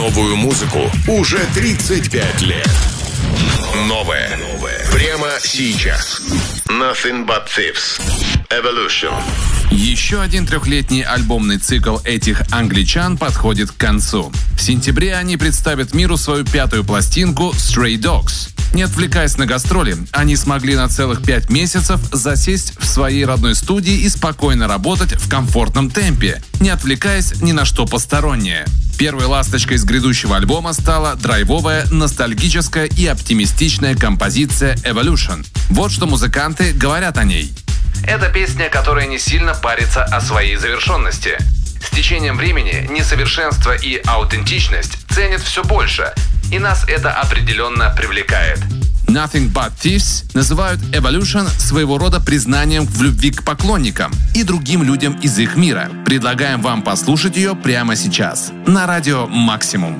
Новую музыку уже 35 лет. Новое. Прямо сейчас. Nothing but Thieves. Evolution. Еще один трехлетний альбомный цикл этих англичан подходит к концу. В сентябре они представят миру свою пятую пластинку «Stray Dogs». Не отвлекаясь на гастроли, они смогли на целых 5 месяцев засесть в своей родной студии и спокойно работать в комфортном темпе, не отвлекаясь ни на что постороннее. Первой ласточкой из грядущего альбома стала драйвовая, ностальгическая и оптимистичная композиция «Evolution». Вот что музыканты говорят о ней. Это песня, которая не сильно парится о своей завершенности. С течением времени несовершенство и аутентичность ценят все больше, и нас это определенно привлекает. Nothing But Thieves называют Evolution своего рода признанием в любви к поклонникам и другим людям из их мира. Предлагаем вам послушать ее прямо сейчас на радио «Максимум».